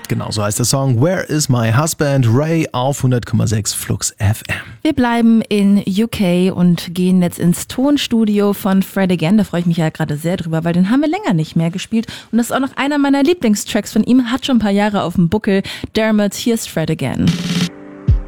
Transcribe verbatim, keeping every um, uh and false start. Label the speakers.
Speaker 1: Genau, so heißt der Song Where is my husband? Ray auf hundert Komma sechs Flux F M.
Speaker 2: Wir bleiben in U K und gehen jetzt ins Tonstudio von Fred Again. Da freue ich mich ja gerade sehr drüber, weil den haben wir länger nicht mehr gespielt. Und das ist auch noch einer meiner Lieblingstracks von ihm, hat schon ein paar Jahre auf dem Buckel. Dermot, hier ist Fred Again.